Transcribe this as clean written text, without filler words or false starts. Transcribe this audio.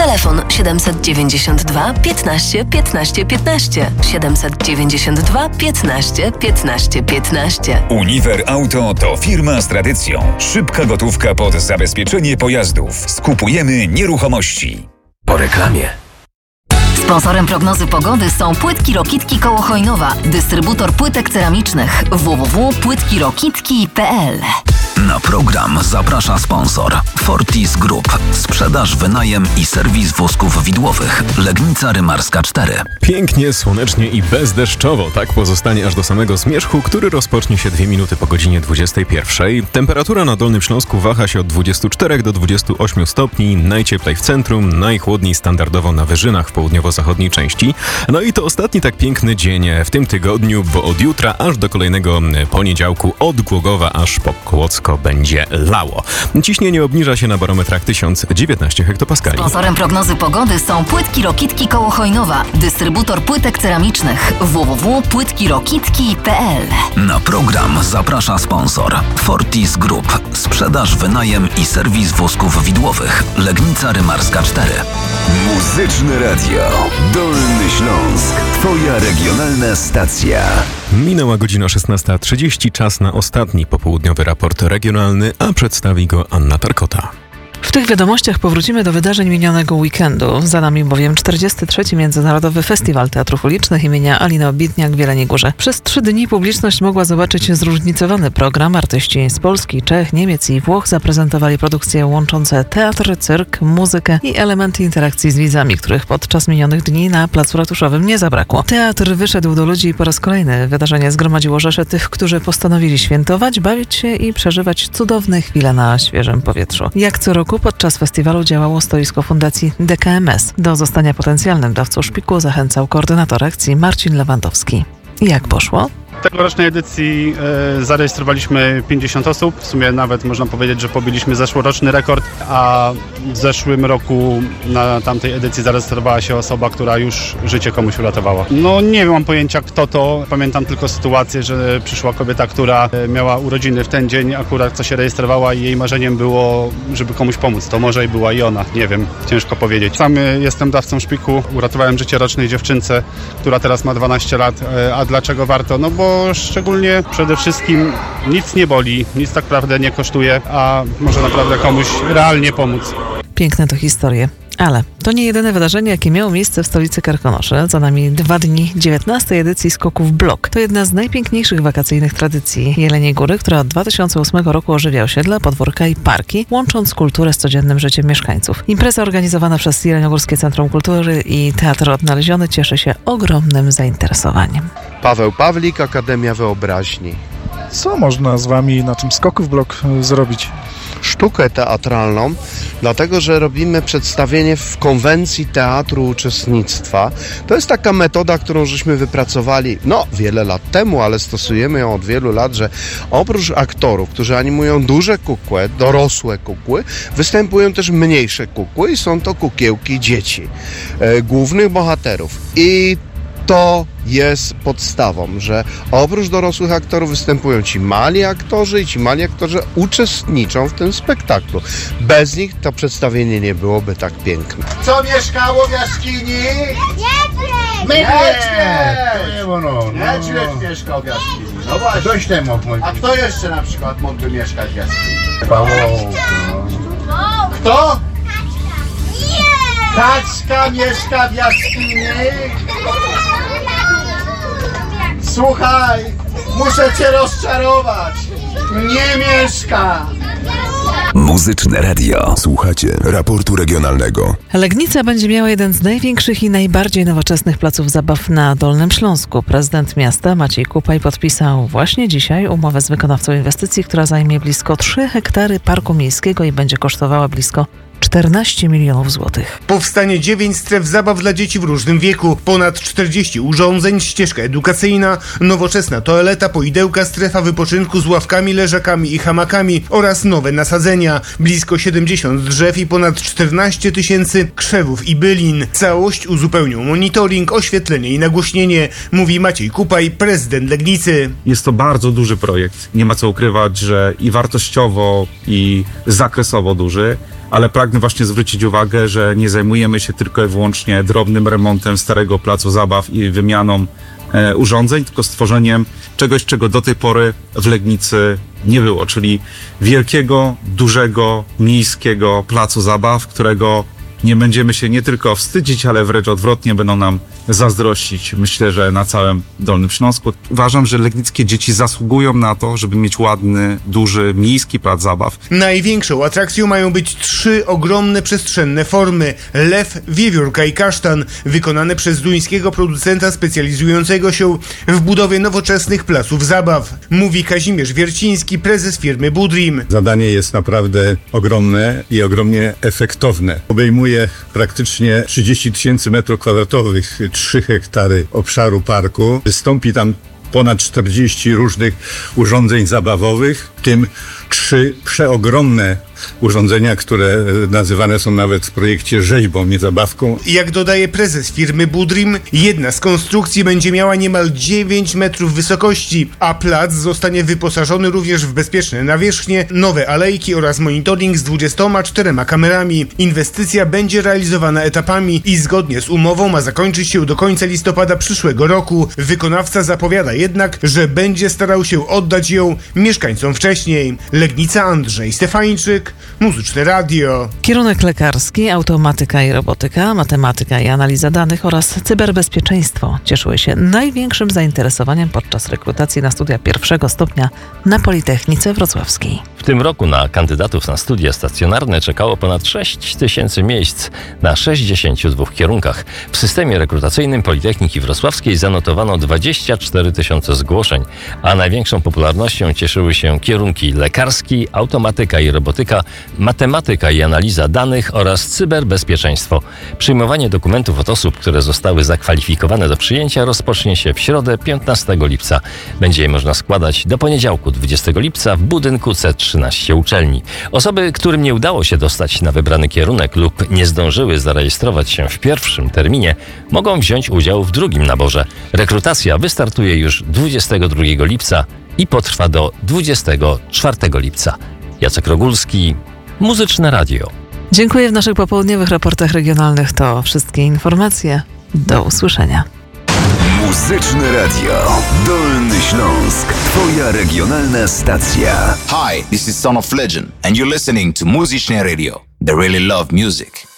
Telefon 792 15 15 15. 792 15 15 15. Uniwer Auto to firma z tradycją. Szybka gotówka pod zabezpieczenie pojazdów. Skupujemy nieruchomości. Po reklamie. Sponsorem prognozy pogody są Płytki Rokitki koło Chojnowa, dystrybutor płytek ceramicznych www.płytkirokitki.pl. Na program zaprasza sponsor Fortis Group. Sprzedaż, wynajem i serwis wózków widłowych. Legnica Rymarska 4. Pięknie, słonecznie i bezdeszczowo. Tak pozostanie aż do samego zmierzchu, który rozpocznie się 2 minuty po godzinie 21. Temperatura na Dolnym Śląsku waha się od 24 do 28 stopni. Najcieplej w centrum, najchłodniej standardowo na wyżynach w południowo-zachodniej części. No i to ostatni tak piękny dzień w tym tygodniu, bo od jutra aż do kolejnego poniedziałku od Głogowa aż po Kłodzko będzie lało. Ciśnienie obniża się na barometrach 1019 hektopaskali. Sponsorem prognozy pogody są Płytki Rokitki koło Chojnowa, dystrybutor płytek ceramicznych www.płytkirokitki.pl. Na program zaprasza sponsor Fortis Group. Sprzedaż, wynajem i serwis wózków widłowych. Legnica Rymarska 4. Muzyczne Radio. Dolny Śląsk. Twoja regionalna stacja. Minęła godzina 16:30, czas na ostatni popołudniowy raport regionalny, a przedstawi go Anna Tarkota. W tych wiadomościach powrócimy do wydarzeń minionego weekendu. Za nami bowiem 43. Międzynarodowy Festiwal Teatrów Ulicznych imienia Aliny Obidniak w Jeleniej Górze. Przez 3 dni publiczność mogła zobaczyć zróżnicowany program. Artyści z Polski, Czech, Niemiec i Włoch zaprezentowali produkcje łączące teatr, cyrk, muzykę i elementy interakcji z widzami, których podczas minionych dni na Placu Ratuszowym nie zabrakło. Teatr wyszedł do ludzi po raz kolejny. Wydarzenie zgromadziło rzeszę tych, którzy postanowili świętować, bawić się i przeżywać cudowne chwile na świeżym powietrzu. Jak co roku podczas festiwalu działało stoisko Fundacji DKMS. Do zostania potencjalnym dawcą szpiku zachęcał koordynator akcji Marcin Lewandowski. Jak poszło? W tegorocznej edycji zarejestrowaliśmy 50 osób. W sumie nawet można powiedzieć, że pobiliśmy zeszłoroczny rekord, a w zeszłym roku na tamtej edycji zarejestrowała się osoba, która już życie komuś uratowała. No nie mam pojęcia kto to. Pamiętam tylko sytuację, że przyszła kobieta, która miała urodziny w ten dzień, akurat co się rejestrowała i jej marzeniem było, żeby komuś pomóc. To może i była i ona. Nie wiem, ciężko powiedzieć. Sam jestem dawcą szpiku. Uratowałem życie rocznej dziewczynce, która teraz ma 12 lat. A dlaczego warto? No bo szczególnie przede wszystkim nic nie boli, nic tak naprawdę nie kosztuje, a może naprawdę komuś realnie pomóc. Piękne to historie. Ale to nie jedyne wydarzenie, jakie miało miejsce w stolicy Karkonoszy. Za nami 2 dni 19. edycji Skoków Blok. To jedna z najpiękniejszych wakacyjnych tradycji Jeleniej Góry, która od 2008 roku ożywia osiedla, podwórka i parki, łącząc kulturę z codziennym życiem mieszkańców. Impreza organizowana przez Jeleniogórskie Centrum Kultury i Teatr Odnaleziony cieszy się ogromnym zainteresowaniem. Paweł Pawlik, Akademia Wyobraźni. Co można z Wami na tym Skoków Blok zrobić? Sztukę teatralną, dlatego że robimy przedstawienie w konwencji teatru uczestnictwa. To jest taka metoda, którą żeśmy wypracowali wiele lat temu, ale stosujemy ją od wielu lat, że oprócz aktorów, którzy animują duże kukły, dorosłe kukły, występują też mniejsze kukły i są to kukiełki dzieci, głównych bohaterów. I to jest podstawą, że oprócz dorosłych aktorów występują ci mali aktorzy i ci mali aktorzy uczestniczą w tym spektaklu. Bez nich to przedstawienie nie byłoby tak piękne. Co mieszkało w jaskini? Niedźwiedź! Niedźwiedź mieszkał w jaskini. No właśnie. Ktoś ten mógł. A kto jeszcze na przykład mógłby mieszkać w jaskini? Kto? Kaczka mieszka w jaskini. Słuchaj, muszę cię rozczarować. Nie mieszka. Muzyczne Radio. Słuchacie raportu regionalnego. Legnica będzie miała jeden z największych i najbardziej nowoczesnych placów zabaw na Dolnym Śląsku. Prezydent miasta Maciej Kupaj podpisał właśnie dzisiaj umowę z wykonawcą inwestycji, która zajmie blisko 3 hektary parku miejskiego i będzie kosztowała blisko 14 milionów złotych. Powstanie 9 stref zabaw dla dzieci w różnym wieku, ponad 40 urządzeń, ścieżka edukacyjna, nowoczesna toaleta, poidełka, strefa wypoczynku z ławkami, leżakami i hamakami oraz nowe nasadzenia. Blisko 70 drzew i ponad 14 000 krzewów i bylin. Całość uzupełnią monitoring, oświetlenie i nagłośnienie, mówi Maciej Kupaj, prezydent Legnicy. Jest to bardzo duży projekt. Nie ma co ukrywać, że i wartościowo, i zakresowo duży. ale pragnę właśnie zwrócić uwagę, że nie zajmujemy się tylko i wyłącznie drobnym remontem starego placu zabaw i wymianą urządzeń, tylko stworzeniem czegoś, czego do tej pory w Legnicy nie było, czyli wielkiego, dużego, miejskiego placu zabaw, którego nie będziemy się nie tylko wstydzić, ale wręcz odwrotnie będą nam zazdrościć. Myślę, że na całym Dolnym Śląsku. Uważam, że legnickie dzieci zasługują na to, żeby mieć ładny, duży, miejski plac zabaw. Największą atrakcją mają być 3 ogromne przestrzenne formy: lew, wiewiórka i kasztan, wykonane przez duńskiego producenta specjalizującego się w budowie nowoczesnych placów zabaw. Mówi Kazimierz Wierciński, prezes firmy Budrim. Zadanie jest naprawdę ogromne i ogromnie efektowne. Obejmuje praktycznie 30 000 metrów kwadratowych, 3 hektary obszaru parku. Wystąpi tam ponad 40 różnych urządzeń zabawowych, w tym 3 przeogromne urządzenia, które nazywane są nawet w projekcie rzeźbą, nie zabawką. Jak dodaje prezes firmy Budrim, jedna z konstrukcji będzie miała niemal 9 metrów wysokości, a plac zostanie wyposażony również w bezpieczne nawierzchnie, nowe alejki oraz monitoring z 24 kamerami. Inwestycja będzie realizowana etapami i zgodnie z umową ma zakończyć się do końca listopada przyszłego roku. Wykonawca zapowiada jednak, że będzie starał się oddać ją mieszkańcom wcześniej. Legnica, Andrzej Stefańczyk, Muzyczne Radio. Kierunek lekarski, automatyka i robotyka, matematyka i analiza danych oraz cyberbezpieczeństwo cieszyły się największym zainteresowaniem podczas rekrutacji na studia 1. stopnia na Politechnice Wrocławskiej. W tym roku na kandydatów na studia stacjonarne czekało ponad 6 000 miejsc na 62 kierunkach. W systemie rekrutacyjnym Politechniki Wrocławskiej zanotowano 24 000 zgłoszeń, a największą popularnością cieszyły się kierunki lekarski, automatyka i robotyka, matematyka i analiza danych oraz cyberbezpieczeństwo. Przyjmowanie dokumentów od osób, które zostały zakwalifikowane do przyjęcia, rozpocznie się w środę 15 lipca. Będzie je można składać do poniedziałku 20 lipca w budynku C13 uczelni. Osoby, którym nie udało się dostać na wybrany kierunek lub nie zdążyły zarejestrować się w pierwszym terminie, mogą wziąć udział w drugim naborze. Rekrutacja wystartuje już 22 lipca i potrwa do 24 lipca. Jacek Rogulski, Muzyczne Radio. Dziękuję. W naszych popołudniowych raportach regionalnych to wszystkie informacje. Do usłyszenia. Muzyczne Radio. Dolny Śląsk. Twoja regionalna stacja. Hi, this is Son of Legend and you're listening to Muzyczne Radio. They really love music.